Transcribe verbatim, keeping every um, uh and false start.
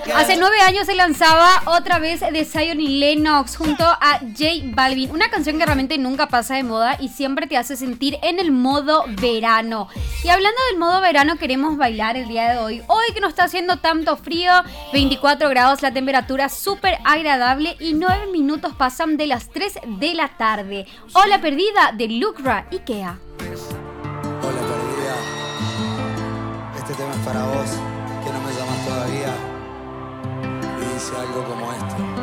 Hace nueve años se lanzaba otra vez de Zion y Lennox junto a J Balvin. Una canción que realmente nunca pasa de moda y siempre te hace sentir en el modo verano. Y hablando del modo verano, queremos bailar el día de hoy. Hoy que no está haciendo tanto frío, veinticuatro grados, la temperatura súper agradable y nueve minutos pasan de las tres de la tarde. Hola perdida de Lucra Ikea. Hola perdida, este tema es para vos, que no me llamas todavía, y dice algo como esto.